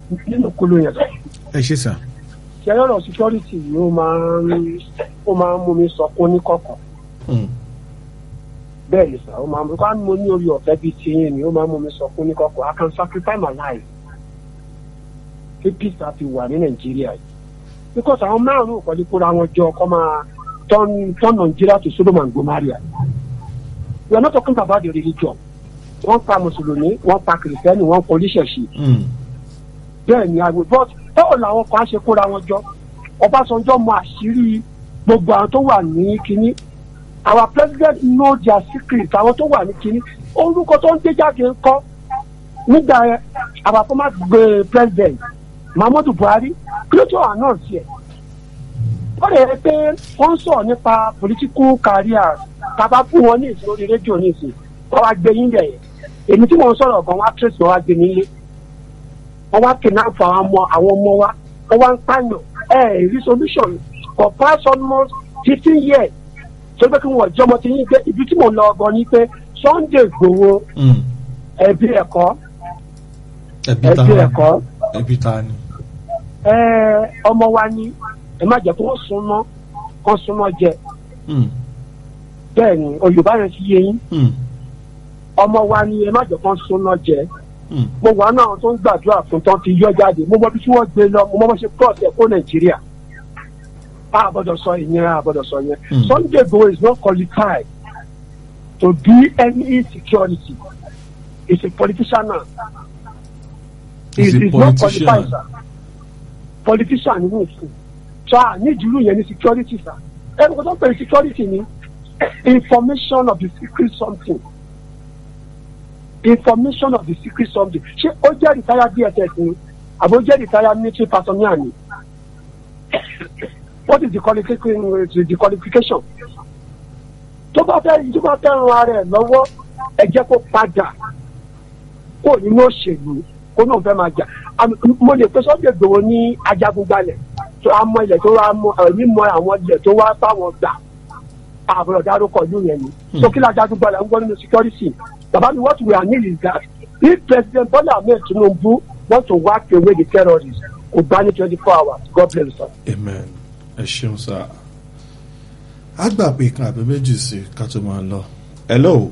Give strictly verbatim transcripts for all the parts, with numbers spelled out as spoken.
nínú kúló yẹn. ẹ ṣe sà. ṣe ọ̀rọ̀ security ni ó máa ń ó máa ń mú mi sọ fún oníkọ̀ọ̀kan. bẹ́ẹ̀ ni sà ó máa ń mú ká mo ní orí ọ̀fẹ́ bíi tiyín ni ó máa ń mú mi sọ fún oníkọ̀ọ̀kan. I can sacrifice my life kí peace àti wà ní nàìjíríà yìí because àwọn márùn-ún kọ́ni kóra wọn jọ kọ́ máa turn turn Nigeria to Sodom and Gomorrah. We are not talking about the religion. Wọ́n pa mùsùlùmí, wọ́n pa kìrìsìtẹ́nì, wọ́n pa oníṣẹ̀ṣe. bẹ́ẹ̀ ni àwọn but báwo làwọn kan ṣe kóra wọn jọ Ọbásanjọ́ mọ àṣírí gbogbo àwọn tó wà ní kínní our president know their secret àwọn tó wà ní kínní orúkọ tó ń gbé jáde ń kọ́ nígbà our former president Muhammadu Buhari kí ló tó announce yẹ wọ́n lè rí pé wọ́n sọ̀rọ̀ nípa political career tàbá fún wọn ní ìsìn lórí rédíò ní ìsìn wọ́n wá gbé yín bẹ̀yẹ èmi tí mo ń sọ̀rọ̀ gan wá trace wọ́n wá gbé nílé wọ́n wá kidnap àwọn ọmọ àwọn ọmọ wa wọ́n wá ń pààyàn ẹ̀ rí solution for past almost fifteen years tó gbé kí wọ́n jẹ́ ọmọ tí yín gbé ibi tí mo lọ gan ni pé Sunday Igboho ẹbí ẹ̀kọ́ ẹbí ẹ̀kọ́ ẹbí ta ni. ọmọ wa ni ẹ má jẹ́ kó wọ́n súnmọ́ kó súnmọ́ jẹ bẹ́ẹ̀ ni Yorùbá yẹn ti yé yín ọmọ wa ni ẹ má jẹ́ kó súnmọ́ jẹ mo wà náà tó ń gbàdúrà fún tán ti yọ jáde mo mọ bí tí wọ́n gbé lọ mo mọ bó ṣe cross ẹ̀ kó Nàìjíríà a àbọ̀dọ̀ sọ ìyẹn a àbọ̀dọ̀ sọ ìyẹn Sunday Igboho is not qualified to be any insecurity he's a politician now he is not qualified sir politician ni mo fún so a ní ìdúró yẹn ní security sir ẹni kò tó ń pè security ni information of the secret something information of the secret something ṣé ó jẹ́ retired D S S ni àbí ó jẹ́ retired military personnel ni what is the qualification the qualification tó bá fẹ́ tó bá fẹ́ ran ara ẹ̀ lọ́wọ́ ẹ jẹ́ kó padà kó nínú òṣèlú kó náà fẹ́ máa jà mo lè pe Sunday Igboho ní ajagunbalẹ̀ tó a mọ ilẹ̀ tó wá mọ ẹ̀mí mọ àwọn ilẹ̀ tó wá báwọn gbà àbúrò dárúkọ ìlú yẹn ni so kí la ajagunbalẹ̀ ń gbọ́ nínú security bàbá mi what we are need is that if President Bola Ahmed Tinubu want to wipe away the terrorists kò gbá ní twenty four hours God bless you sir. Amen. ẹ ṣeun sá a gbà pé kan àbẹ méjì sí ká tó máa lọ. hello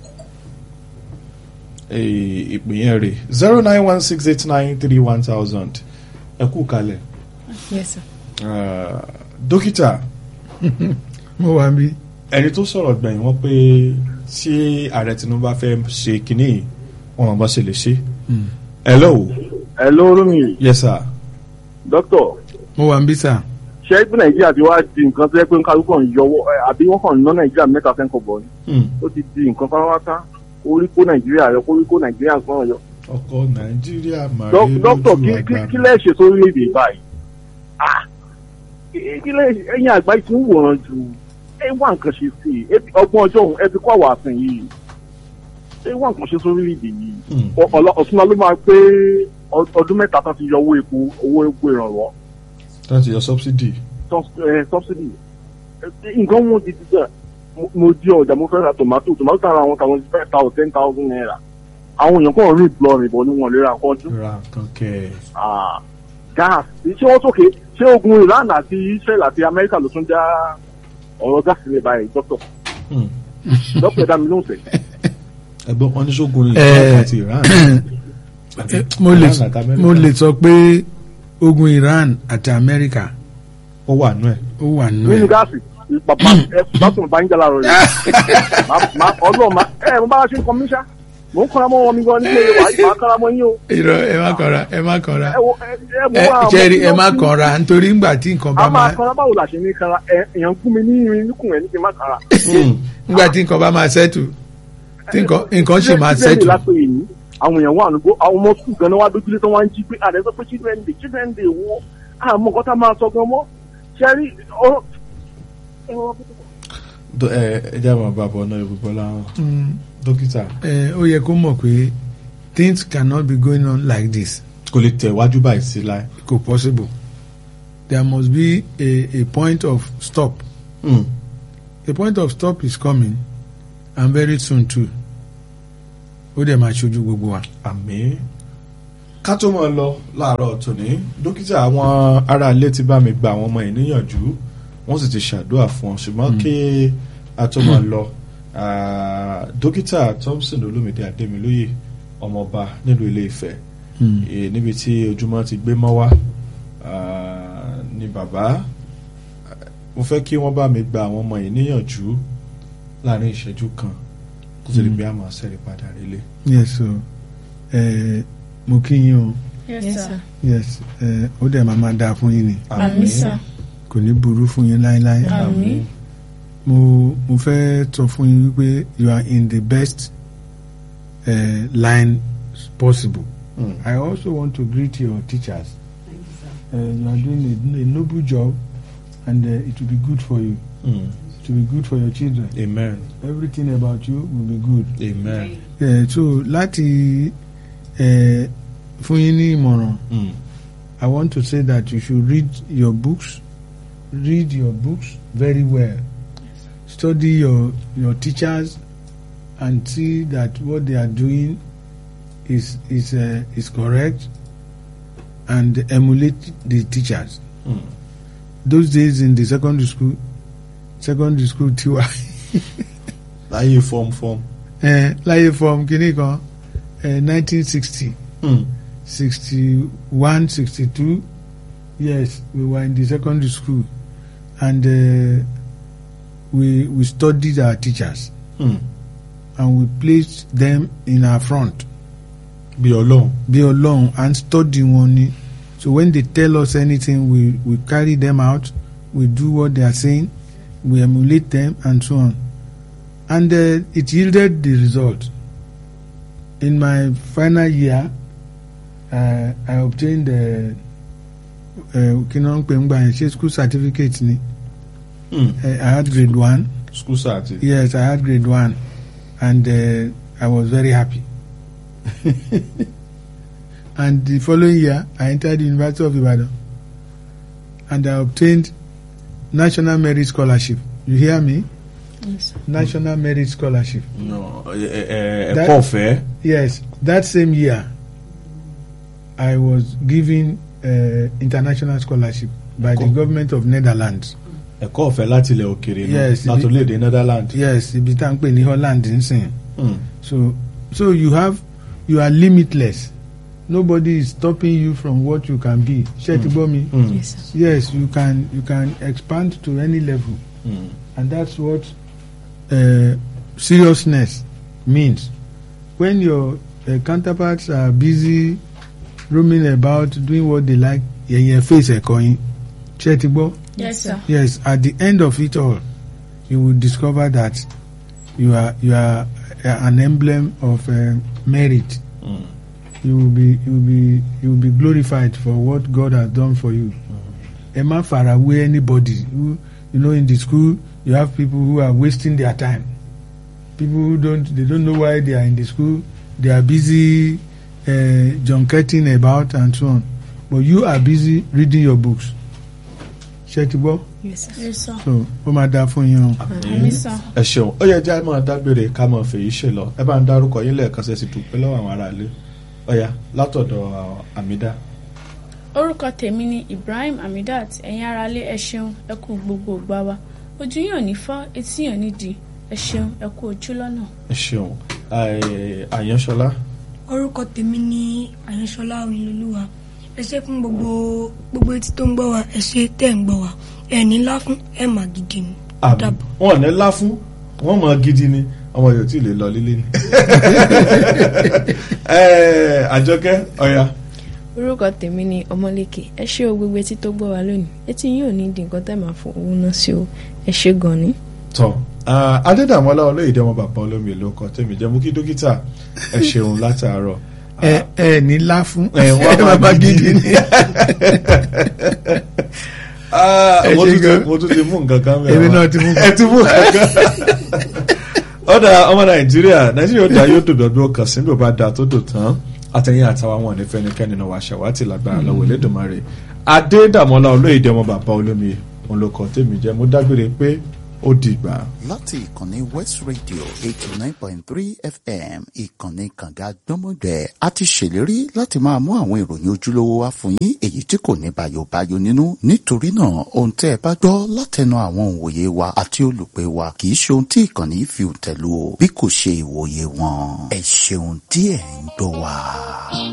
ìpín yẹn rè zero nine one six eight nine three one thousand ẹ kú kalẹ̀. Yes sir. Uh, dókítà mo wà bí. ẹni tó sọ̀rọ̀ gbẹ̀yìn wọ́n pé tí ààrẹ Tinubu bá fẹ́ ṣe kínní wọn máa bá ṣe lè ṣe. hello. hello Rumi. yes sir. doctor. mo wà bí sir. ṣé ìpín Nàìjíríà ti wá di nǹkan tó yẹ pé ń kálukú kan yọwọ́ àbí wọ́n kàn ń ná Nàìjíríà mẹ́ta sẹ́ńkọ̀ bọ̀ ni. ó ti di nǹkan fáwátá orí kó Nàìjíríà yọ orí kó Nàìjíríà kan yọ. ọkọ Nàìjíríà máa rí lójú doctor kí lẹ ṣe sórí èdè báyìí ah kí lẹ ẹ̀yin àgbáyé tí ń wòran jù ẹ wá nǹkan ṣe sí i ọgbọ́n ọjọ́ òun ẹ ti kó àwọn àfin yìí ẹ wá nǹkan ṣe sórí èdè yìí ọ̀túnla ló máa pé ọdún mẹ́ta tán ti yọ owó epo owó epo ìrànwọ́. tán ti yọ subsidy. subsidy nǹkan wọn ti ti jẹ mo di ọjà mo fẹ́ ra tomato tomato tara àwọn tàwọn five thousand ten thousand naira àwọn èèyàn kàn rí ìbúlọ̀ rìn bọ̀ ní wọn lè ra nǹkan ọdún. ra nǹkan kẹ. gas ṣé wọ́n tókè ṣé ogun Iran àti Israel àti America ló tún já ọ̀rọ̀ gas lè báyìí dọ́kítọ̀. dọ́kítọ̀ ẹ̀dá mi ló ń sẹ̀. ẹ̀gbọ́n wọn ní sógun Iran àti Iran. mo lè sọ pé ogun Iran àti America. ó wà nú ẹ̀. ó wà nú ẹ̀. nínú gáàsì bàbá ẹ bá tún bá ń jà láàárọ̀ rẹ̀ ọlọ́run ma ẹ mo bá wá sí nǹkan mi ṣá mo ń kọ́ra mọ́ wọn mi gan nílé wa ìgbà kọ́ra mọ́ yín o. irọ́ ẹ má kọ́ra ẹ má kọ́ra ẹ jẹ́rì ẹ má kọ́ra nítorí ńgbà tí nǹkan bá máa. a máa kọ́ra báwo la ṣe ní kọ́ra èèyàn gún mi ní irin níkùn ẹ̀ ní kí n má kọ́ra. ńgbà tí nǹkan bá máa ṣẹ́tù tí nǹkan ṣì máa ṣẹ́tù. àwọn èèyàn wà nùgbọ́ àwọn ọmọ sùkúù gan-an wá dójúlé tó wá ń jí pé àdé sọ pé children day children day wo àmọ́ nǹkan tá máa sọ gan mọ́ ṣẹ́rí ọ̀rọ̀ ẹ jẹ́ àwọn bàbá ọ̀nà ìbùbọ̀ láwọn dókítà. ó yẹ kó mọ̀ pé things cannot be going on like this. kò lè tẹ̀ wájú báyìí sí láì. kò possible there must be a a point of stop. Mm. a point of stop is coming and very soon too. ó dẹ̀ máa ṣojú gbogbo wa. àmín ká tó mọ̀ lọ láàárọ̀ tòní dókítà àwọn ará ilé ti bá mi gba àwọn ọmọ yìí níyànjú wọ́n sì ti ṣàdúrà fún wọn ṣùgbọ́n kí a tó mọ̀ lọ dókítà Thompson Olúmídé Adémilóyè ọmọọba nílùú Ilé Ifẹ̀ níbi tí ojúmọ́ ti gbé mọ́ wá ni bàbá mo fẹ́ kí wọ́n bá mi gba àwọn ọmọ yìí níyànjú láàrin ìṣẹ́jú kan kó tó lè gbé àmọ́ sẹ́rí padà relé. yes so uh, mo kí yín o. yes sir. yes ó dẹ̀ máa máa dáa fún yín ni. àmín sir. kò ní burú fún yín láéláé. àmín. mo mo fẹ́ sọ fún yín wípé you are in the best uh, line possible. Mm. I also want to greet your teachers. Thank you, sir. Uh, you are doing a, a noble job, and uh, it will be good for you. Mm. It will be good for your children. Amen. Everything about you will be good. Amen. Uh, so láti uh, fún yín ní ìmọ̀ràn, mm. I want to say that you should read your books. Read your books very well. Yes. Study your your teachers and see that what they are doing is is uh, is correct, and emulate the teachers. Mm. Those days in the secondary school, secondary school tiwa. Láyé form form. Eh, láyé form kìíní kan, eh, nineteen sixty, mm. sixty-one, sixty-two. Yes, we were in the secondary school, and uh, we we studied our teachers, mm. and we placed them in our front. Be alone. Be alone and study one. So when they tell us anything, we, we carry them out, we do what they are saying, we emulate them, and so on. And uh, it yielded the result. In my final year, uh, I obtained the uh, school certificate. Mm. Uh, I had grade one. School certificate? Yes, I had grade one. And uh, I was very happy. And the following year, I entered the University of Ibadan, and I obtained National Merit Scholarship. You hear me? Yes. National mm. Merit Scholarship. No, a uh, uh, yes, that same year, I was given uh, international scholarship by the government of Netherlands. Ẹ̀kọ́ ọ̀fẹ́ láti ilẹ̀ òkèèrè náà láti orílẹ̀-èdè Netherlands. Yes, ibi tá ń pè ní Holland nsìn. So, so you have. You are limitless. Nobody is stopping you from what you can be. Mm. Mm. Yes, yes, you can you can expand to any level, mm. and that's what uh, seriousness means. When your uh, counterparts are busy roaming about doing what they like, in your face a coin. Yes, sir. Yes, at the end of it all, you will discover that you are you are an emblem of uh, merit. Mm. You will be you will be you will be glorified for what God has done for you. Mm. Am I far away anybody who, you know, in the school you have people who are wasting their time. People who don't they don't know why they are in the school. They are busy uh, junketing about and so on. But you are busy reading your books. Ṣetibo? Yes, sir. Yes, sir. So, ó máa dá fún yín o. Àmín sir. Ẹ ṣeun. Ó yẹ jẹ́ máa dágbére ká máa fèyí ṣe lọ. Ẹ bá ń dárúkọ yín lẹ́ẹ̀kan sí ẹ̀sìn dúpẹ́ lọ́wọ́ àwọn ará ilé. Ó yá látọ̀dọ̀ Amida. Orúkọ tèmi ni Ibrahim Amidat. Ẹ̀yin ará ilé ẹ ṣeun, ẹ kú gbogbo ìgbà wa. Ojú yín ò ní fọ́, etí yín ò ní di. Ẹ ṣeun, ẹ kú ojú lọ́nà. Ẹ ṣeun. Àyànṣọlá. Orúkọ tèmi ni Àyànṣọlá Oyinlolúwa. Ẹ ṣé fún gbogbo gbogbo etí tó ń gbọ́ wa, ẹ ṣé tẹ́ ń gbọ́ wa. Ẹ ní lá fún ẹ mà gidi ni. Wọ́n ní lá fún wọ́n mọ̀ gidi ni ọmọ yóò tí lè lọ lílé ni. Àjọkẹ́ ọ̀yà. Orúkọ tèmi ni Ọmọléke. Ẹ ṣé o gbogbo etí tó gbọ́ wa lónìí. Etí yín ò ní di nǹkan tẹ́ máa fún owó náà sí o. Ẹ ṣé gan ni. Tọ́ Adédàmọ́lá Olóyèdè ọmọ bàbá olómi ìlú ọkọ̀ tèmi jẹ́ mú kí dókítà ẹ ṣeun látàárọ̀. ẹ ẹ ní lá fún ẹ wọ́n máa gidi ni. mo tún ti mú nǹkan kan mẹ́rin. èmi náà ti mú ẹ ti mú nǹkan kan. ọ̀dà ọmọ Nàìjíríà Nàìjíríà ó da yóò tóbi ọdún ọkàn sí bí ó bá da tó dò tán àtẹ̀yìn àtàwọn àwọn onífẹ́nikẹ́ni náà wàá ṣàwátì lágbára lọ́wọ́ Elédùmarè. Adédàmọ́lá Olóyèdè ọmọ bàbá olómi òun ló kọ́ tèmi jẹ́ mo dágbére pé ó dìgbà. láti ìkànnì West Radio eighty nine point three F M ìkànnì kànga gbọ́mọgbẹ́ a ti ṣèlérí láti máa mú àwọn ìròyìn ojúlówó wá fún yín èyí tí kò ní bàyòbáyò nínú nítorí náà ohun tẹ́ ẹ bá gbọ́ látẹnu àwọn òǹwòye wa àti olùpẹ̀ wa kì í ṣe ohun tí ìkànnì fi tẹ̀lú o bí kò ṣe ìwòye wọn ẹ ṣeun tí ẹ ń gbọ́ wa.